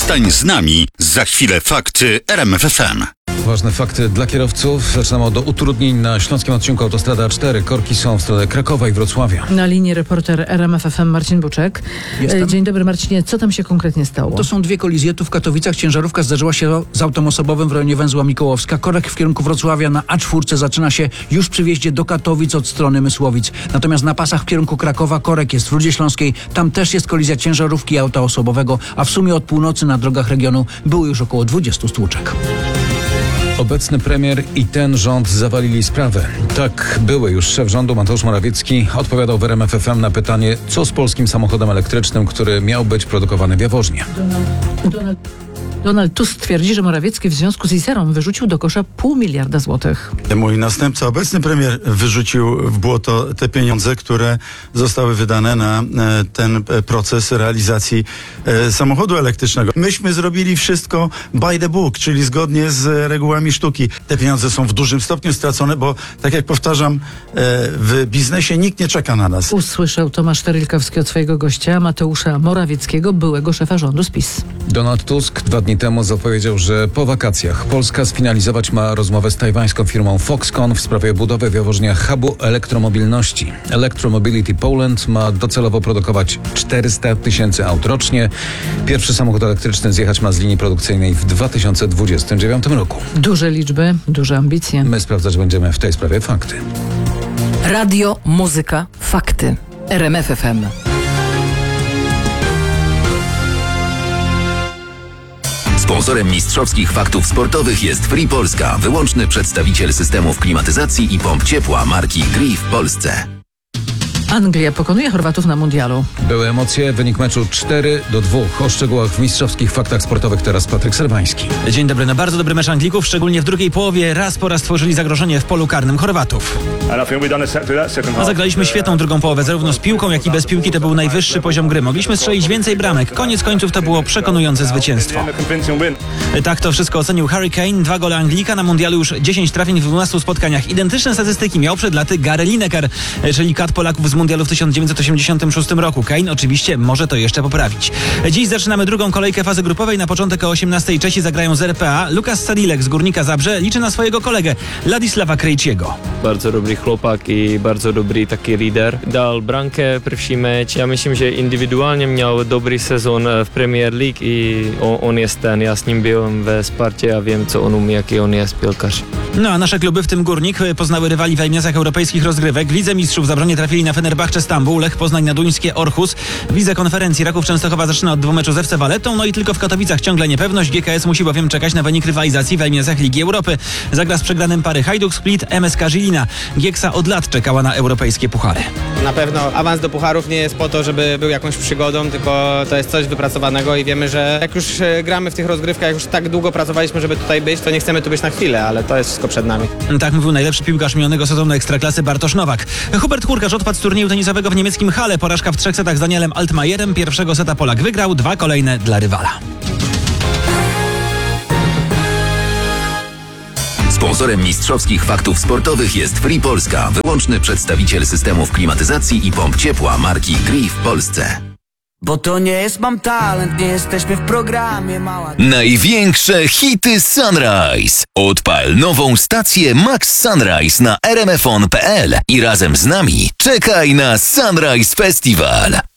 Zostań z nami. Za chwilę fakty RMF FM. Ważne fakty dla kierowców. Zaczynamy od utrudnień na śląskim odcinku autostrady A4. Korki są w stronę Krakowa i Wrocławia. Na linii reporter RMF FM Marcin Buczek. Jestem. Dzień dobry Marcinie, co tam się konkretnie stało? To są dwie kolizje. Tu w Katowicach ciężarówka zdarzyła się z autem osobowym w rejonie węzła Mikołowska. Korek w kierunku Wrocławia na A4 zaczyna się już przy wjeździe do Katowic od strony Mysłowic. Natomiast na pasach w kierunku Krakowa korek jest w Rudzie Śląskiej. Tam też jest kolizja ciężarówki i auta osobowego, a w sumie od północy na drogach regionu było już około 20 stłuczek. Obecny premier i ten rząd zawalili sprawę. Tak, były już szef rządu Mateusz Morawiecki odpowiadał w RMF FM na pytanie, co z polskim samochodem elektrycznym, który miał być produkowany w Jaworznie. Donald Tusk twierdzi, że Morawiecki w związku z Iserą wyrzucił do kosza 0,5 miliarda złotych. Mój następca, obecny premier, wyrzucił w błoto te pieniądze, które zostały wydane na ten proces realizacji samochodu elektrycznego. Myśmy zrobili wszystko by the book, czyli zgodnie z regułami sztuki. Te pieniądze są w dużym stopniu stracone, bo tak jak powtarzam, w biznesie nikt nie czeka na nas. Usłyszał Tomasz Terlikowski od swojego gościa, Mateusza Morawieckiego, byłego szefa rządu z PiS. Donald Tusk 2 dni temu zapowiedział, że po wakacjach Polska sfinalizować ma rozmowę z tajwańską firmą Foxconn w sprawie budowy w Jaworznie hubu elektromobilności. Electromobility Poland ma docelowo produkować 400 000 aut rocznie. Pierwszy samochód elektryczny zjechać ma z linii produkcyjnej w 2029 roku. Duże liczby, duże ambicje. My sprawdzać będziemy w tej sprawie fakty. Radio, muzyka, fakty. RMF FM. Sponsorem mistrzowskich faktów sportowych jest Free Polska, wyłączny przedstawiciel systemów klimatyzacji i pomp ciepła marki Gree w Polsce. Anglia pokonuje Chorwatów na mundialu. Były emocje, wynik meczu 4-2. O szczegółach w mistrzowskich faktach sportowych teraz Patryk Serwański. Dzień dobry. Bardzo dobry mecz Anglików, szczególnie w drugiej połowie raz po raz stworzyli zagrożenie w polu karnym Chorwatów. Zagraliśmy świetną drugą połowę, zarówno z piłką, jak i bez piłki. To był najwyższy poziom gry. Mogliśmy strzelić więcej bramek. Koniec końców to było przekonujące zwycięstwo. Tak to wszystko ocenił Harry Kane. 2 gole Anglika, na mundialu już 10 trafień w 12 spotkaniach. Identyczne statystyki miał przed laty Gary Lineker, czyli kat Polaków z mundialu w 1986 roku. Kane oczywiście może to jeszcze poprawić. Dziś zaczynamy drugą kolejkę fazy grupowej. Na początek o 18:00 Czesi zagrają z RPA. Lukas Sadilek z Górnika Zabrze liczy na swojego kolegę Ladisława Krejciego. Bardzo dobry chłopak i bardzo dobry taki lider. Dał bramkę pierwszy mecz. Ja myślę, że indywidualnie miał dobry sezon w Premier League i on jest ten. Ja z nim byłem we wsparciu, ja wiem co on umie, jaki on jest piłkarz. No a nasze kluby, w tym Górnik, poznały rywali w eliminacjach europejskich rozgrywek. W Lidze Mistrzów Zabranie trafili na Fenerbahce Stambuł, Lech Poznań na duńskie Orhus. W Lidze Konferencji Raków Częstochowa zaczyna od 2 meczów z FC Vallettą, no i tylko w Katowicach ciągle niepewność. GKS musi bowiem czekać na wynik rywalizacji w eliminacjach Ligi Europy. Zagra z przegranym pary Hajduk Split, MSK Żilina. Gieksa od lat czekała na europejskie puchary. Na pewno awans do pucharów nie jest po to, żeby był jakąś przygodą, tylko to jest coś wypracowanego i wiemy, że jak już gramy w tych rozgrywkach, jak już tak długo pracowaliśmy, żeby tutaj być, to nie chcemy tu być na chwilę, ale to jest wszystko przed nami. Tak mówił najlepszy piłkarz minionego sezonu Ekstraklasy Bartosz Nowak. Hubert Hurkacz odpadł z turnieju tenisowego w niemieckim Halle. Porażka w 3 setach z Danielem Altmajerem. Pierwszego seta Polak wygrał, 2 kolejne dla rywala. Sponsorem mistrzowskich faktów sportowych jest Free Polska, wyłączny przedstawiciel systemów klimatyzacji i pomp ciepła marki Gree w Polsce. Bo to nie jest mam talent, nie jesteśmy w programie mała. Największe hity Sunrise. Odpal nową stację Max Sunrise na rmfon.pl i razem z nami czekaj na Sunrise Festival.